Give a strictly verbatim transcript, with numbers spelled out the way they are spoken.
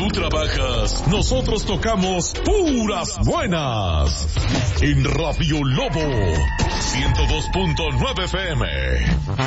tú trabajas, nosotros tocamos puras buenas. En Radio Lobo, ciento dos punto nueve F M.